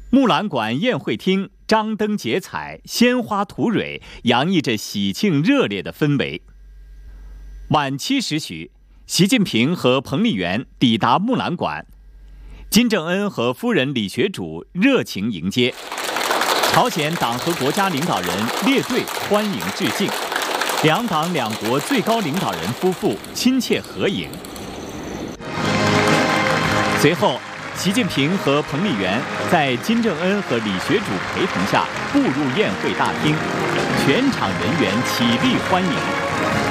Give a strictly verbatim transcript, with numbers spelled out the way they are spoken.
木兰馆宴会厅张灯结彩，鲜花吐蕊，洋溢着喜庆热烈的氛围。晚七时许，习近平和彭丽媛抵达木兰馆，金正恩和夫人李学主热情迎接，朝鲜党和国家领导人列队欢迎致敬，两党两国最高领导人夫妇亲切合影。随后，习近平和彭丽媛在金正恩和李学主陪同下步入宴会大厅，全场人员起立欢迎。